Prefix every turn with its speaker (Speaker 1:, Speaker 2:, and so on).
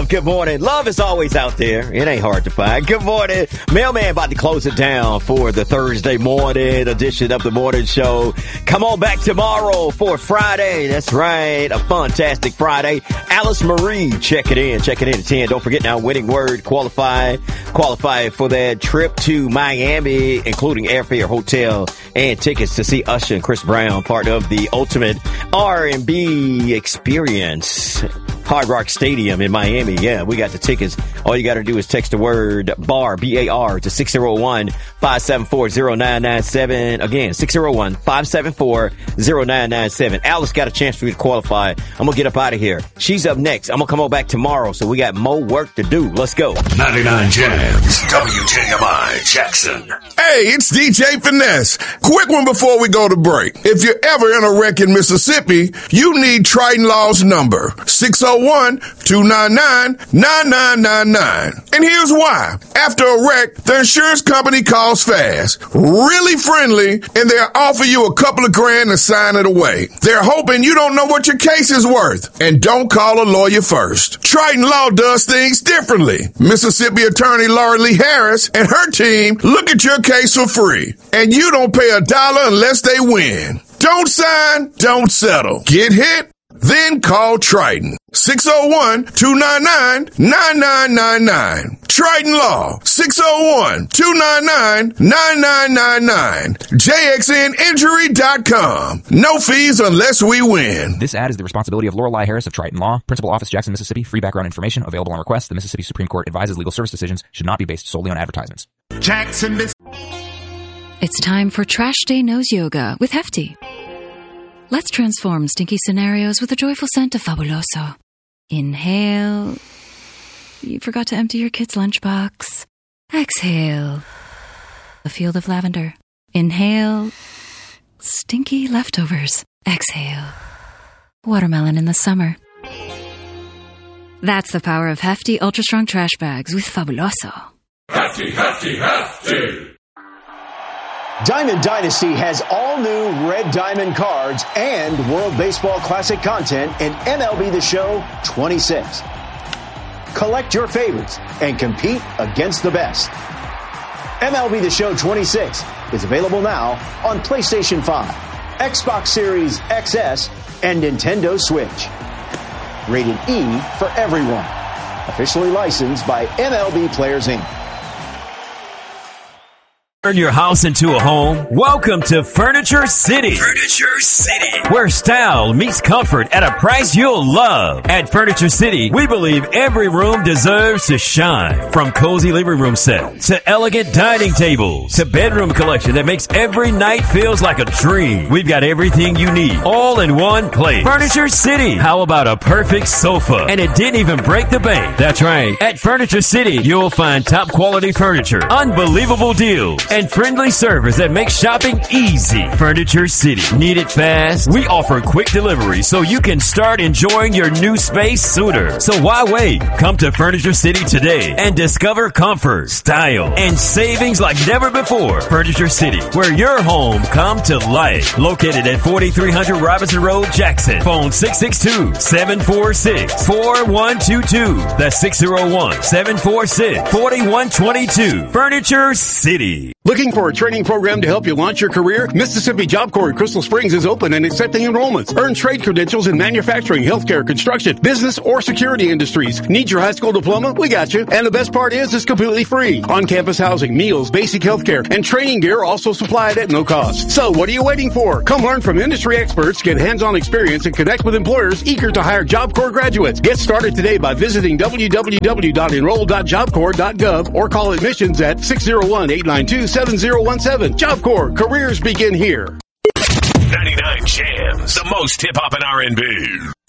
Speaker 1: love. Good morning. Love is always out there. It ain't hard to find. Good morning. Mailman about to close it down for the Thursday morning edition of the morning show. Come on back tomorrow for Friday. That's right. A fantastic Friday. Alice Marie, check it in at 10. Don't forget now, winning word, qualify for that trip to Miami, including airfare, hotel, and tickets to see Usher and Chris Brown, part of the ultimate R&B experience. Hard Rock Stadium in Miami. Yeah, we got the tickets. All you got to do is text the word BAR, B-A-R, to 601-574-0997. Again, 601-574-0997. Alice got a chance for you to qualify. I'm going to get up out of here. She's up next. I'm going to come on back tomorrow, so we got more work to do. Let's go.
Speaker 2: 99 Jams, WJMI Jackson.
Speaker 3: Hey, it's DJ Finesse. Quick one before we go to break. If you're ever in a wreck in Mississippi, you need Triton Law's number, 601-299-9999. And here's why. After a wreck, the insurance company calls fast, really friendly, and they'll offer you a couple of grand to sign it away. They're hoping you don't know what your case is worth. And don't call a lawyer first. Triton Law does things differently. Mississippi attorney Laurie Lee Harris and her team look at your case for free. And you don't pay $1 unless they win. Don't sign, don't settle. Get hit? Then call Triton. 601-299-9999. Triton Law. 601-299-9999. JXNinjury.com. No fees unless we win.
Speaker 4: This ad is the responsibility of Lorelei Harris of Triton Law. Principal Office, Jackson, Mississippi. Free background information available on request. The Mississippi Supreme Court advises legal service decisions should not be based solely on advertisements.
Speaker 5: Jackson,
Speaker 6: It's time for Trash Day Nose Yoga with Hefty. Let's transform stinky scenarios with a joyful scent of Fabuloso. Inhale. You forgot to empty your kid's lunchbox. Exhale. A field of lavender. Inhale. Stinky leftovers. Exhale. Watermelon in the summer. That's the power of Hefty Ultra Strong Trash Bags with Fabuloso.
Speaker 2: Hefty, hefty, hefty.
Speaker 7: Diamond Dynasty has all new Red Diamond cards and World Baseball Classic content in MLB The Show 26. Collect your favorites and compete against the best. MLB The Show 26 is available now on PlayStation 5, Xbox Series XS, and Nintendo Switch. Rated E for everyone. Officially licensed by MLB Players Inc.
Speaker 8: Turn your house into a home? Welcome to Furniture City.
Speaker 2: Furniture City.
Speaker 8: Where style meets comfort at a price you'll love. At Furniture City, we believe every room deserves to shine. From cozy living room sets to elegant dining tables to bedroom collection that makes every night feels like a dream. We've got everything you need all in one place. Furniture City. How about a perfect sofa? And it didn't even break the bank. That's right. At Furniture City, you'll find top quality furniture, unbelievable deals, and friendly service that makes shopping easy. Furniture City. Need it fast? We offer quick delivery so you can start enjoying your new space sooner. So why wait? Come to Furniture City today and discover comfort, style, and savings like never before. Furniture City, where your home come to life. Located at 4300 Robinson Road, Jackson. Phone 662-746-4122. That's 601-746-4122. Furniture City.
Speaker 9: Looking for a training program to help you launch your career? Mississippi Job Corps in Crystal Springs is open and accepting enrollments. Earn trade credentials in manufacturing, healthcare, construction, business, or security industries. Need your high school diploma? We got you. And the best part is it's completely free. On-campus housing, meals, basic healthcare, and training gear also supplied at no cost. So what are you waiting for? Come learn from industry experts, get hands-on experience, and connect with employers eager to hire Job Corps graduates. Get started today by visiting www.enroll.jobcorps.gov or call admissions at 601-892-7017. Job Corps, careers begin here.
Speaker 2: 99 Jams, the most hip-hop and R&B.